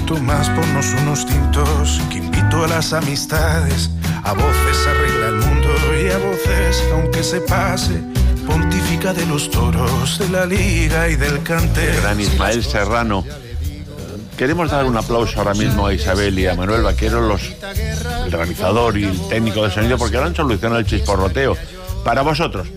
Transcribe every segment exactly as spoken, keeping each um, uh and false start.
poquito más, ponnos unos tintos, que invito a las amistades. A voces arregla el mundo y a voces, aunque se pase, pontifica de los toros, de la liga y del cante. El gran Ismael Serrano. Queremos dar un aplauso ahora mismo a Isabel y a Manuel Vaquero, los, el realizador y el técnico de sonido, porque ahora han solucionado el chisporroteo. Para vosotros.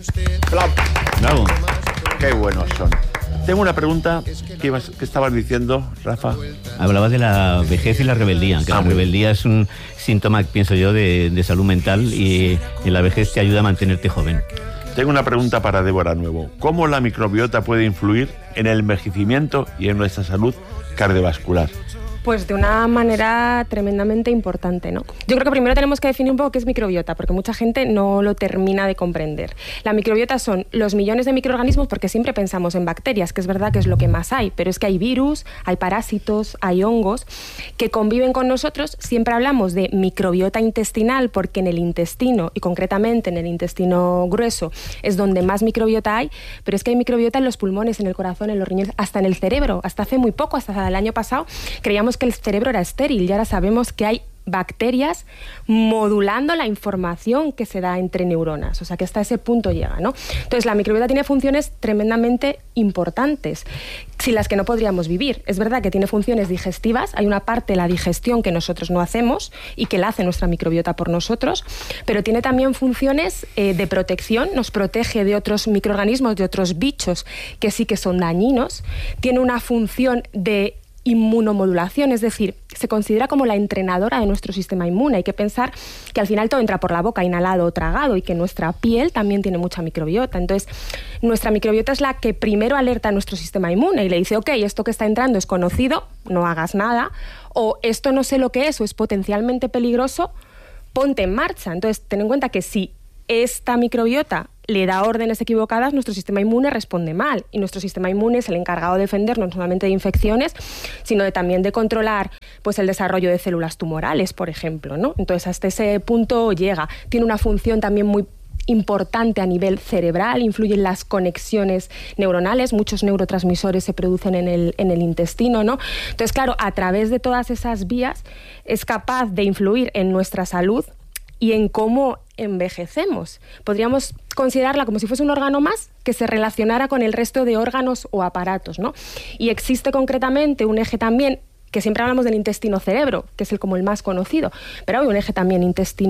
No, qué buenos son. Tengo una pregunta. ¿Qué, ibas, qué estabas diciendo, Rafa? Hablabas de la vejez y la rebeldía, que ah, la rebeldía es un síntoma, pienso yo, de, de salud mental, y en la vejez te ayuda a mantenerte joven. Tengo una pregunta para Débora Nuevo. ¿Cómo la microbiota puede influir en el envejecimiento y en nuestra salud cardiovascular? Pues de una manera tremendamente importante, ¿no? Yo creo que primero tenemos que definir un poco qué es microbiota, porque mucha gente no lo termina de comprender. La microbiota son los millones de microorganismos, porque siempre pensamos en bacterias, que es verdad que es lo que más hay, pero es que hay virus, hay parásitos, hay hongos que conviven con nosotros. Siempre hablamos de microbiota intestinal, porque en el intestino, y concretamente en el intestino grueso, es donde más microbiota hay, pero es que hay microbiota en los pulmones, en el corazón, en los riñones, hasta en el cerebro. Hasta hace muy poco, hasta el año pasado, creíamos que el cerebro era estéril, y ahora sabemos que hay bacterias modulando la información que se da entre neuronas, o sea que hasta ese punto llega, ¿no? Entonces la microbiota tiene funciones tremendamente importantes, sin las que no podríamos vivir. Es verdad que tiene funciones digestivas, hay una parte de la digestión que nosotros no hacemos y que la hace nuestra microbiota por nosotros, pero tiene también funciones eh, de protección, nos protege de otros microorganismos, de otros bichos que sí que son dañinos, tiene una función de inmunomodulación, es decir, se considera como la entrenadora de nuestro sistema inmune. Hay que pensar que al final todo entra por la boca, inhalado o tragado, y que nuestra piel también tiene mucha microbiota. Entonces, nuestra microbiota es la que primero alerta a nuestro sistema inmune y le dice, ok, esto que está entrando es conocido, no hagas nada, o esto no sé lo que es o es potencialmente peligroso, ponte en marcha. Entonces, ten en cuenta que si esta microbiota le da órdenes equivocadas, nuestro sistema inmune responde mal, y nuestro sistema inmune es el encargado de defendernos no solamente de infecciones, sino de, también de controlar pues, el desarrollo de células tumorales, por ejemplo, ¿no? Entonces, hasta ese punto llega. Tiene una función también muy importante a nivel cerebral, influye en las conexiones neuronales, muchos neurotransmisores se producen en el, en el intestino, ¿no? Entonces, claro, a través de todas esas vías es capaz de influir en nuestra salud y en cómo envejecemos. Podríamos considerarla como si fuese un órgano más que se relacionara con el resto de órganos o aparatos, ¿no? Y existe concretamente un eje también, que siempre hablamos del intestino-cerebro, que es el como el más conocido, pero hay un eje también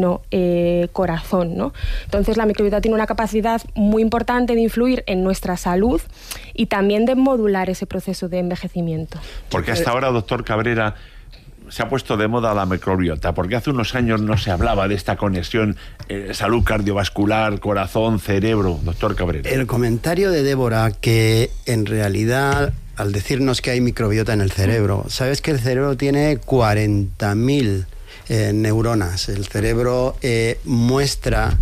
intestino-corazón, ¿no? Entonces la microbiota tiene una capacidad muy importante de influir en nuestra salud y también de modular ese proceso de envejecimiento. Porque hasta ahora, doctor Cabrera, se ha puesto de moda la microbiota, porque hace unos años no se hablaba de esta conexión eh, salud cardiovascular, corazón, cerebro. Doctor Cabrera. El comentario de Débora, que en realidad, al decirnos que hay microbiota en el cerebro, sabes que el cerebro tiene cuarenta mil eh, neuronas. El cerebro eh, muestra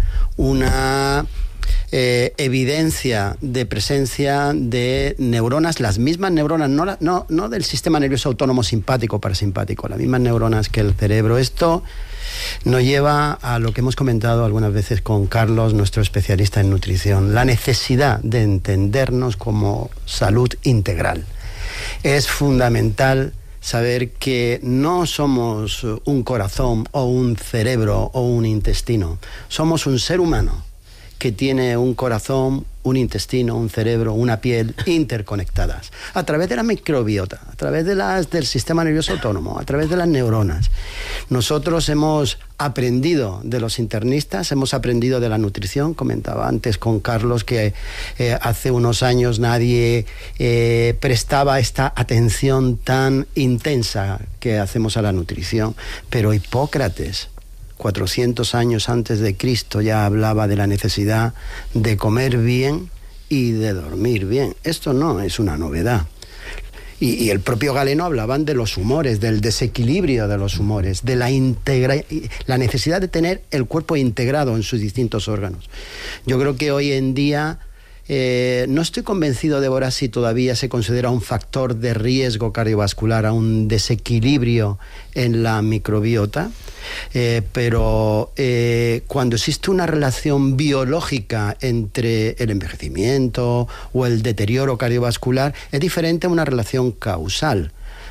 una Eh, evidencia de presencia de neuronas, las mismas neuronas, no, la, no, no del sistema nervioso autónomo simpático o parasimpático, las mismas neuronas que el cerebro. Esto nos lleva a lo que hemos comentado algunas veces con Carlos, nuestro especialista en nutrición, la necesidad de entendernos como salud integral. Es fundamental saber que no somos un corazón o un cerebro o un intestino, somos un ser humano que tiene un corazón, un intestino, un cerebro, una piel interconectadas a través de la microbiota, a través de las, del sistema nervioso autónomo, a través de las neuronas. Nosotros hemos aprendido de los internistas, hemos aprendido de la nutrición. Comentaba antes con Carlos que eh, hace unos años nadie eh, prestaba esta atención tan intensa que hacemos a la nutrición, pero Hipócrates, cuatrocientos años antes de Cristo, ya hablaba de la necesidad de comer bien y de dormir bien. Esto no es una novedad. Y, y el propio Galeno hablaban de los humores, del desequilibrio de los humores, de la, integra- la necesidad de tener el cuerpo integrado en sus distintos órganos. Yo creo que hoy en día Eh, no estoy convencido, Débora, si todavía se considera un factor de riesgo cardiovascular a un desequilibrio en la microbiota, eh, pero eh, cuando existe una relación biológica entre el envejecimiento o el deterioro cardiovascular, es diferente a una relación causal.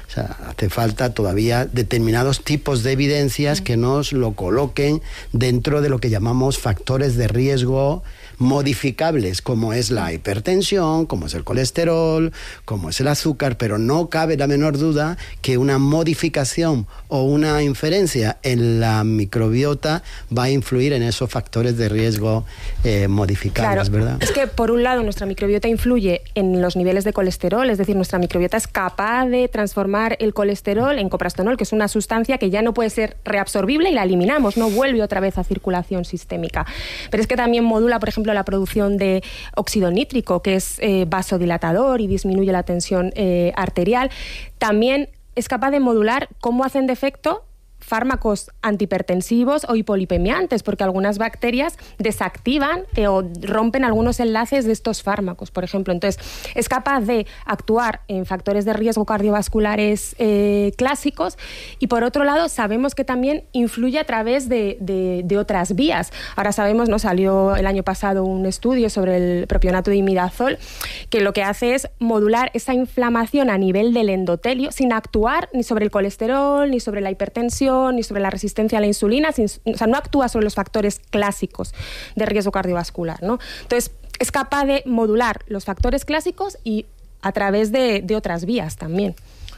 O sea, hace falta todavía determinados tipos de evidencias que nos lo coloquen dentro de lo que llamamos factores de riesgo modificables, como es la hipertensión, como es el colesterol, como es el azúcar, pero no cabe la menor duda que una modificación o una inferencia en la microbiota va a influir en esos factores de riesgo eh, modificables, claro, ¿verdad? Es que por un lado nuestra microbiota influye en los niveles de colesterol, es decir, nuestra microbiota es capaz de transformar el colesterol en coprastanol, que es una sustancia que ya no puede ser reabsorbible y la eliminamos, no vuelve otra vez a circulación sistémica. Pero es que también modula, por ejemplo, la producción de óxido nítrico, que es eh, vasodilatador y disminuye la tensión eh, arterial. También es capaz de modular cómo hacen de efecto fármacos antihipertensivos o hipolipemiantes, porque algunas bacterias desactivan eh, o rompen algunos enlaces de estos fármacos, por ejemplo. Entonces, es capaz de actuar en factores de riesgo cardiovasculares eh, clásicos y, por otro lado, sabemos que también influye a través de, de, de otras vías. Ahora sabemos, ¿no? Salió el año pasado un estudio sobre el propionato de imidazol, que lo que hace es modular esa inflamación a nivel del endotelio sin actuar ni sobre el colesterol, ni sobre la hipertensión, ni sobre la resistencia a la insulina, sin, o sea, no actúa sobre los factores clásicos de riesgo cardiovascular, ¿no? Entonces, es capaz de modular los factores clásicos y a través de, de otras vías también.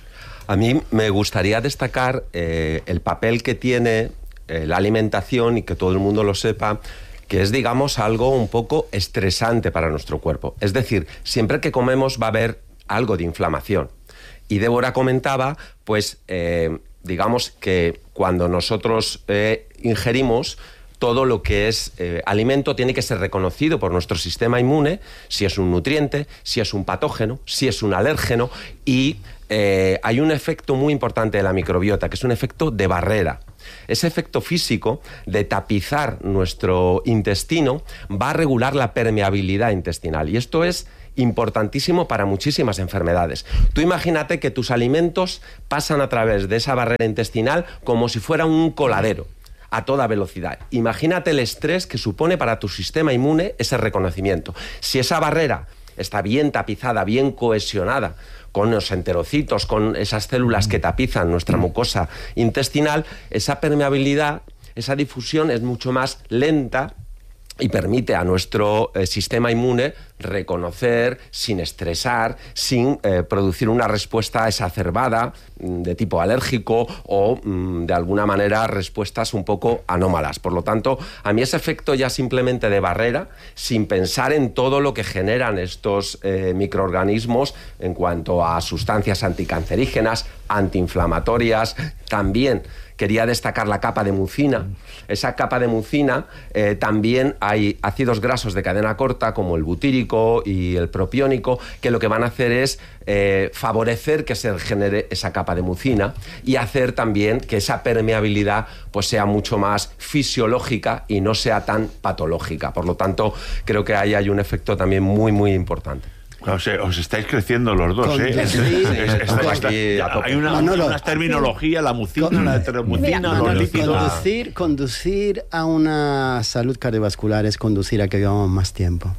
A mí me gustaría destacar eh, el papel que tiene eh, la alimentación, y que todo el mundo lo sepa, que es, digamos, algo un poco estresante para nuestro cuerpo. Es decir, siempre que comemos va a haber algo de inflamación. Y Débora comentaba, pues, eh, digamos que cuando nosotros eh, ingerimos, todo lo que es eh, alimento tiene que ser reconocido por nuestro sistema inmune, si es un nutriente, si es un patógeno, si es un alérgeno, y eh, hay un efecto muy importante de la microbiota, que es un efecto de barrera. Ese efecto físico de tapizar nuestro intestino va a regular la permeabilidad intestinal, y esto es importantísimo para muchísimas enfermedades. Tú imagínate que tus alimentos pasan a través de esa barrera intestinal como si fuera un coladero, a toda velocidad. Imagínate el estrés que supone para tu sistema inmune ese reconocimiento. Si esa barrera está bien tapizada, bien cohesionada, con los enterocitos, con esas células que tapizan nuestra mucosa intestinal, esa permeabilidad, esa difusión es mucho más lenta y permite a nuestro eh, sistema inmune reconocer sin estresar, sin eh, producir una respuesta exacerbada mm, de tipo alérgico o mm, de alguna manera respuestas un poco anómalas. Por lo tanto, a mí ese efecto ya simplemente de barrera, sin pensar en todo lo que generan estos eh, microorganismos en cuanto a sustancias anticancerígenas, antiinflamatorias, también quería destacar la capa de mucina. Esa capa de mucina eh, también hay ácidos grasos de cadena corta como el butírico y el propiónico, que lo que van a hacer es eh, favorecer que se genere esa capa de mucina y hacer también que esa permeabilidad pues sea mucho más fisiológica y no sea tan patológica. Por lo tanto, creo que ahí hay un efecto también muy, muy importante. O sea, os estáis creciendo los dos, ¿eh? Sí, Es- sí, es- es- estamos está- aquí a tope. hay una, Manolo. una terminología, la mucina, Con- la heteromucina, Mira, los Manolo, lípidos. conducir, conducir a una salud cardiovascular es conducir a que vivamos más tiempo,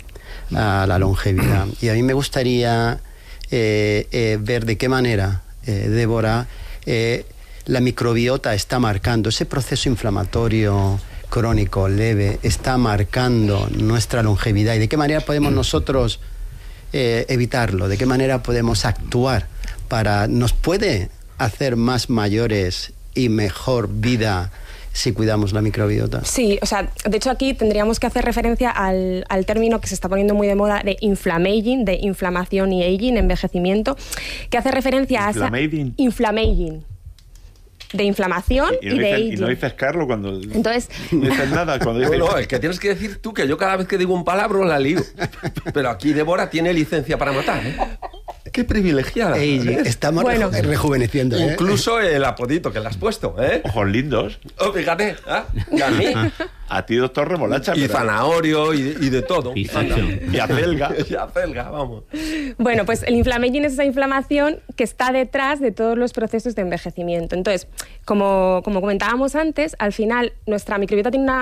a la longevidad. Y a mí me gustaría eh, eh, ver de qué manera, eh, Débora, eh, la microbiota está marcando ese proceso inflamatorio crónico leve, está marcando nuestra longevidad y de qué manera podemos nosotros eh, evitarlo, de qué manera podemos actuar para, nos puede hacer más mayores y mejor vida si cuidamos la microbiota. Sí, o sea, de hecho aquí tendríamos que hacer referencia al, al término que se está poniendo muy de moda de inflammaging, de inflamación y aging, envejecimiento, que hace referencia a esa... Inflammaging. Inflammaging. De inflamación y, Y no, de dices, aging. y no dices Carlos cuando Entonces... no dices nada. Cuando No, dices, no, es que tienes que decir tú, que yo cada vez que digo un palabra la lío. Pero aquí Débora tiene licencia para matar, ¿eh? Qué privilegiada. Ey, ¿eh? estamos Bueno. reju- rejuveneciendo. ¿eh? Incluso el apodito que le has puesto, ¿eh? ojos lindos. Oh, fíjate, ¿eh? Y a mí. A ti, doctor Remolacha. Y pero- zanahorio y, y de todo. Pistacho. Y acelga. Y acelga, vamos. Bueno, pues el inflammaging es esa inflamación que está detrás de todos los procesos de envejecimiento. Entonces, como, como comentábamos antes, al final nuestra microbiota tiene una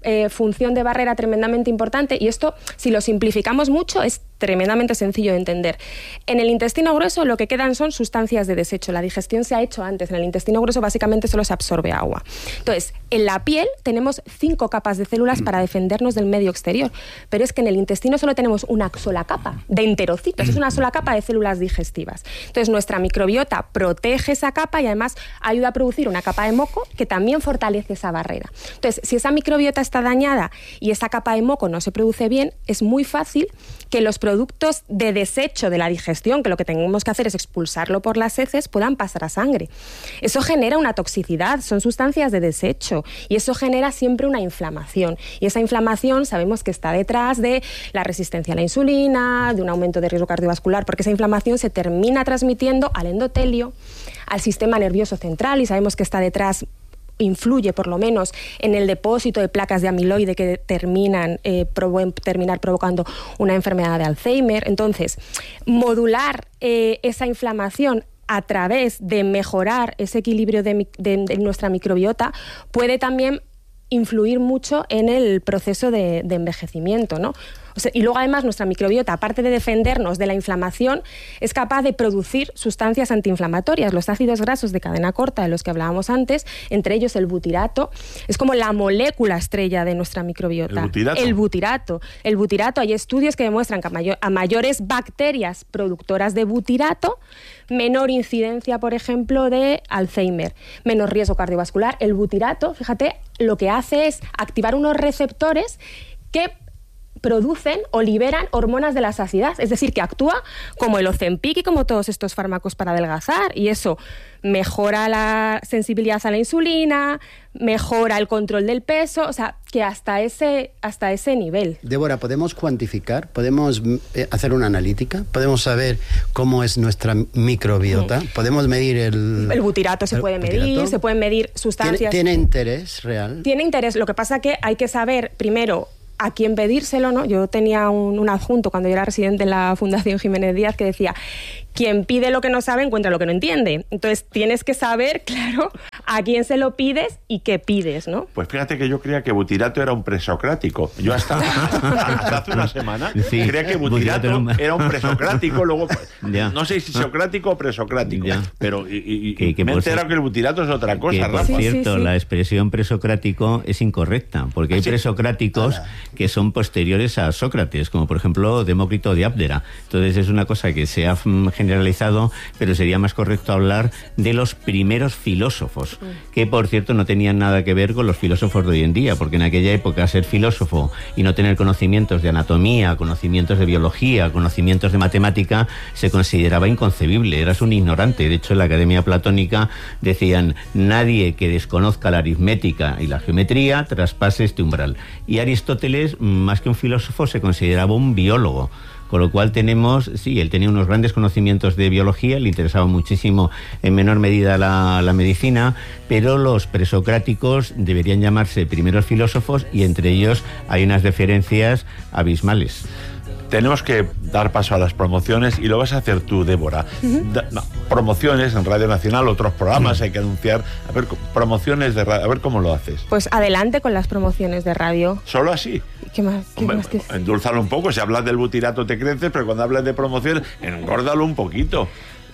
eh, función de barrera tremendamente importante, y esto, si lo simplificamos mucho, es tremendamente sencillo de entender. En el intestino grueso lo que quedan son sustancias de desecho. La digestión se ha hecho antes. En el intestino grueso básicamente solo se absorbe agua. Entonces, en la piel tenemos cinco capas de células para defendernos del medio exterior, pero es que en el intestino solo tenemos una sola capa de enterocitos, es una sola capa de células digestivas. Entonces, nuestra microbiota protege esa capa y además ayuda a producir una capa de moco que también fortalece esa barrera. Entonces, si esa microbiota está dañada y esa capa de moco no se produce bien, es muy fácil que los productos de desecho de la digestión, que lo que tenemos que hacer es expulsarlo por las heces, puedan pasar a sangre. Eso genera una toxicidad, son sustancias de desecho, y eso genera siempre una inflamación. Y esa inflamación sabemos que está detrás de la resistencia a la insulina, de un aumento de riesgo cardiovascular, porque esa inflamación se termina transmitiendo al endotelio, al sistema nervioso central, y sabemos que está detrás, influye por lo menos en el depósito de placas de amiloide que terminan, eh, pueden terminar provocando una enfermedad de Alzheimer. Entonces, modular eh, esa inflamación a través de mejorar ese equilibrio de, de, de nuestra microbiota puede también influir mucho en el proceso de, de envejecimiento, ¿no? O sea, y luego además nuestra microbiota, aparte de defendernos de la inflamación, es capaz de producir sustancias antiinflamatorias. Los ácidos grasos de cadena corta, de los que hablábamos antes, entre ellos el butirato, es como la molécula estrella de nuestra microbiota. ¿El butirato? El butirato. El butirato, hay estudios que demuestran que a, mayor, a mayores bacterias productoras de butirato, menor incidencia, por ejemplo, de Alzheimer, menor riesgo cardiovascular. El butirato, fíjate, lo que hace es activar unos receptores que producen o liberan hormonas de la saciedad, es decir, que actúa como el Ozempic y como todos estos fármacos para adelgazar, y eso mejora la sensibilidad a la insulina, mejora el control del peso, o sea, que hasta ese, hasta ese nivel. Débora, ¿podemos cuantificar? ¿Podemos hacer una analítica? ¿Podemos saber cómo es nuestra microbiota? ¿Podemos medir el... El butirato se el puede butirato? medir, se pueden medir sustancias... ¿Tiene, ¿Tiene interés real? Tiene interés, lo que pasa que hay que saber, primero, a quién pedírselo, ¿no? Yo tenía un, un adjunto cuando yo era residente en la Fundación Jiménez Díaz que decía: quien pide lo que no sabe encuentra lo que no entiende. Entonces tienes que saber, claro, a quién se lo pides y qué pides, ¿no? Pues fíjate que yo creía que butirato era un presocrático. Yo hasta, hasta hace una semana sí, creía que butirato, butirato era un presocrático, luego ya. No sé si socrático o presocrático, ya. Pero y, y, que, que me he enterado que el butirato es otra cosa. Que, por sí, cierto, sí, sí. la expresión presocrático es incorrecta, porque hay ¿sí? presocráticos ah. que son posteriores a Sócrates, como por ejemplo Demócrito de Abdera. Entonces es una cosa que se ha generalizado, pero sería más correcto hablar de los primeros filósofos, que por cierto no tenían nada que ver con los filósofos de hoy en día, porque en aquella época ser filósofo y no tener conocimientos de anatomía, conocimientos de biología, conocimientos de matemática, se consideraba inconcebible, eras un ignorante. De hecho, en la Academia Platónica decían: nadie que desconozca la aritmética y la geometría traspase este umbral. Y Aristóteles, más que un filósofo, se consideraba un biólogo. Con lo cual tenemos, sí, él tenía unos grandes conocimientos de biología, le interesaba muchísimo en menor medida la, la medicina, pero los presocráticos deberían llamarse primeros filósofos, y entre ellos hay unas diferencias abismales. Tenemos que dar paso a las promociones y lo vas a hacer tú, Débora. Uh-huh. Da, no, promociones en Radio Nacional, otros programas uh-huh. hay que anunciar. A ver, promociones de radio, a ver cómo lo haces. Pues adelante con las promociones de radio. ¿Solo así? ¿Qué más? ¿Qué Hombre, más que... Endúlzalo un poco. Si hablas del butirato te creces, pero cuando hablas de promociones, engórdalo un poquito.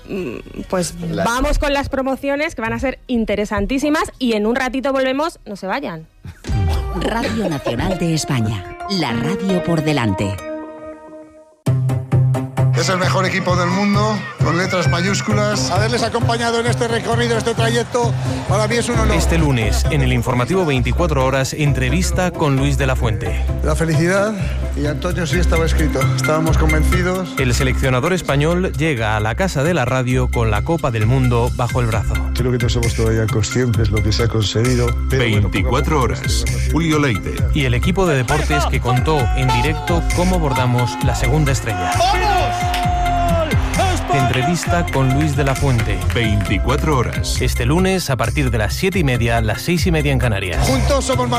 Pues las... vamos con las promociones, que van a ser interesantísimas, y en un ratito volvemos. No se vayan. Radio Nacional de España. La radio por delante. Es el mejor equipo del mundo, con letras mayúsculas. Haberles acompañado en este recorrido, este trayecto, para mí es un honor. Este lunes, en el informativo veinticuatro horas, entrevista con Luis de la Fuente. La felicidad, y Antonio sí estaba escrito. Estábamos convencidos. El seleccionador español llega a la Casa de la Radio con la Copa del Mundo bajo el brazo. Creo que no somos todavía conscientes de lo que se ha conseguido. veinticuatro bueno, horas. Julio Leite. Y el equipo de deportes que contó en directo cómo abordamos la segunda estrella. ¡Vamos! Entrevista con Luis de la Fuente. veinticuatro horas. Este lunes a partir de las siete y media, las seis y media en Canarias. Juntos somos más